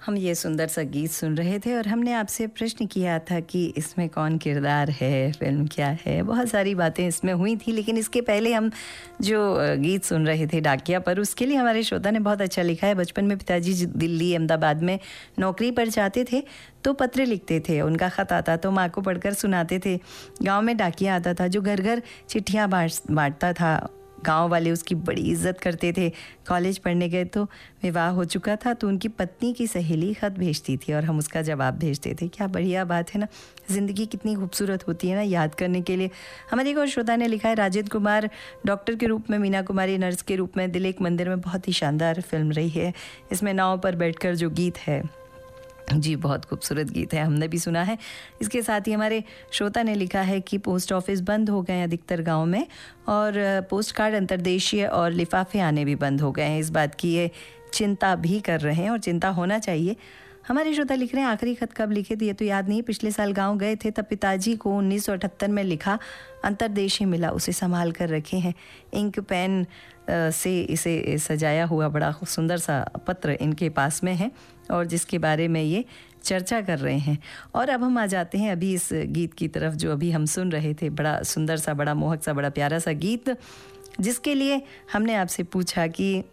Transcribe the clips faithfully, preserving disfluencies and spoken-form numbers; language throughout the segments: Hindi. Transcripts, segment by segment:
हम ये सुंदर सा गीत सुन रहे थे और हमने आपसे प्रश्न किया था कि इसमें कौन किरदार है, फिल्म क्या है। बहुत सारी बातें इसमें हुई थी, लेकिन इसके पहले हम जो गीत सुन रहे थे डाकिया पर, उसके लिए हमारे श्रोता ने बहुत अच्छा लिखा है। बचपन में पिताजी दिल्ली अहमदाबाद में नौकरी पर जाते थे तो पत्र लिखते थे, उनका ख़त आता तो माँ को पढ़कर सुनाते थे। गाँव में डाकिया आता था जो घर घर चिट्ठियाँ बांटता था। गांव वाले उसकी बड़ी इज्जत करते थे। कॉलेज पढ़ने गए तो विवाह हो चुका था तो उनकी पत्नी की सहेली ख़त भेजती थी और हम उसका जवाब भेजते थे। क्या बढ़िया बात है ना, ज़िंदगी कितनी खूबसूरत होती है ना, याद करने के लिए। हमारे एक और श्रोता ने लिखा है, राजेंद्र कुमार डॉक्टर के रूप में, मीना कुमारी नर्स के रूप में, दिल एक मंदिर में बहुत ही शानदार फिल्म रही है। इसमें नाव पर बैठकर जो गीत है, जी बहुत खूबसूरत गीत है, हमने भी सुना है। इसके साथ ही हमारे श्रोता ने लिखा है कि पोस्ट ऑफिस बंद हो गए हैं अधिकतर गांव में और पोस्ट कार्ड अंतर्देशीय और लिफाफे आने भी बंद हो गए हैं। इस बात की ये चिंता भी कर रहे हैं और चिंता होना चाहिए। हमारे श्रोता लिख रहे हैं, आखिरी खत कब लिखे थे ये तो याद नहीं, पिछले साल गांव गए थे तब पिताजी को उन्नीस सौ अठहत्तर में लिखा अंतर्देशीय मिला, उसे संभाल कर रखे हैं। इंक पेन से इसे सजाया हुआ बड़ा सुंदर सा पत्र इनके पास में है और जिसके बारे में ये चर्चा कर रहे हैं। और अब हम आ जाते हैं अभी इस गीत की तरफ जो अभी हम सुन रहे थे, बड़ा सुंदर सा, बड़ा मोहक सा, बड़ा प्यारा सा गीत, जिसके लिए हमने आपसे पूछा कि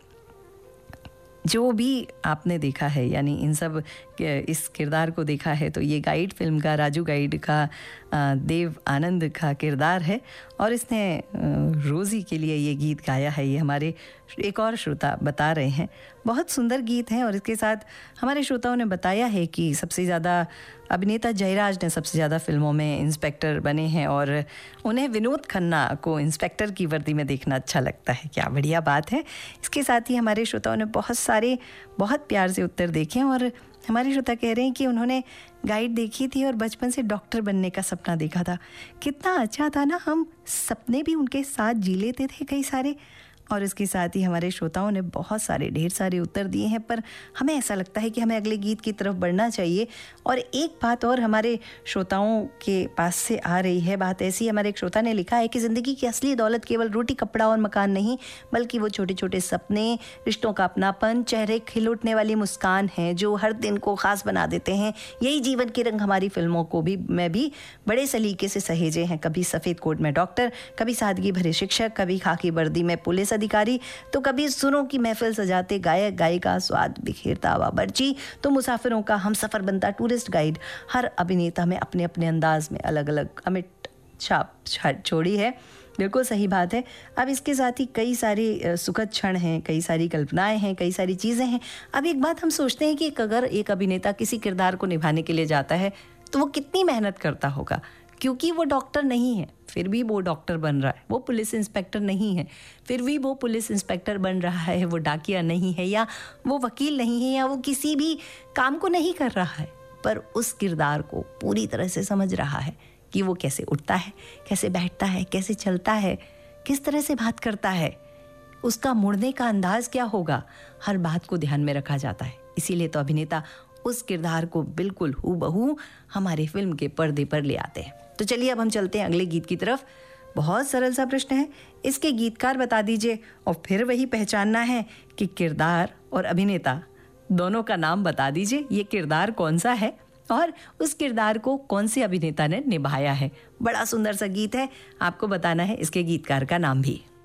जो भी आपने देखा है, यानी इन सब इस किरदार को देखा है, तो ये गाइड फिल्म का, राजू गाइड का देव आनंद का किरदार है और इसने रोज़ी के लिए ये गीत गाया है। ये हमारे एक और श्रोता बता रहे हैं, बहुत सुंदर गीत है। और इसके साथ हमारे श्रोताओं ने बताया है कि सबसे ज़्यादा अभिनेता जयराज ने सबसे ज़्यादा फिल्मों में इंस्पेक्टर बने हैं और उन्हें विनोद खन्ना को इंस्पेक्टर की वर्दी में देखना अच्छा लगता है। क्या बढ़िया बात है। इसके साथ ही हमारे श्रोताओं ने बहुत सारे बहुत प्यार से उत्तर देखे और हमारे श्रोता कह रहे हैं कि उन्होंने गाइड देखी थी और बचपन से डॉक्टर बनने का सपना देखा था। कितना अच्छा था ना, हम सपने भी उनके साथ जी लेते थे कई सारे। और इसके साथ ही हमारे श्रोताओं ने बहुत सारे ढेर सारे उत्तर दिए हैं, पर हमें ऐसा लगता है कि हमें अगले गीत की तरफ बढ़ना चाहिए। और एक बात और हमारे श्रोताओं के पास से आ रही है, बात ऐसी, हमारे एक श्रोता ने लिखा है कि ज़िंदगी की असली दौलत केवल रोटी कपड़ा और मकान नहीं, बल्कि वो छोटे छोटे सपने, रिश्तों का अपनापन, चेहरे खिल उठने वाली मुस्कान है जो हर दिन को ख़ास बना देते हैं। यही जीवन के रंग हमारी फिल्मों को भी मैं भी बड़े सलीके से सहेजे हैं। कभी सफ़ेद कोट में डॉक्टर, कभी सादगी भरे शिक्षक, कभी खाकी वर्दी में पुलिस अधिकारी, तो कभी सुरों की महफिल सजाते गायक गायिका, स्वाद बिखेरता बावर्ची, तो मुसाफिरों का हम सफ़र बनता टूरिस्ट गाइड। हर अभिनेता में अपने अपने अंदाज में अलग अलग अमिट छाप छोड़ी है। बिल्कुल सही बात है। अब इसके साथ ही कई सारे सुखद क्षण हैं, कई सारी कल्पनाएं हैं, कई सारी चीज़ें हैं। अब एक बात हम सोचते हैं कि अगर एक अभिनेता किसी किरदार को निभाने के लिए जाता है तो वो कितनी मेहनत करता होगा, क्योंकि वो डॉक्टर नहीं है फिर भी वो डॉक्टर बन रहा है, वो पुलिस इंस्पेक्टर नहीं है फिर भी वो पुलिस इंस्पेक्टर बन रहा है, वो डाकिया नहीं है या वो वकील नहीं है या वो किसी भी काम को नहीं कर रहा है, पर उस किरदार को पूरी तरह से समझ रहा है कि वो कैसे उठता है, कैसे बैठता है, कैसे चलता है, किस तरह से बात करता है, उसका मुड़ने का अंदाज क्या होगा, हर बात को ध्यान में रखा जाता है। इसीलिए तो अभिनेता उस किरदार को बिल्कुल हूबहू हमारे फिल्म के पर्दे पर ले आते हैं। तो चलिए अब हम चलते हैं अगले गीत की तरफ। बहुत सरल सा प्रश्न है, इसके गीतकार बता दीजिए और फिर वही पहचानना है कि किरदार और अभिनेता दोनों का नाम बता दीजिए। ये किरदार कौन सा है और उस किरदार को कौन से अभिनेता ने निभाया है। बड़ा सुंदर सा गीत है, आपको बताना है इसके गीतकार का नाम भी।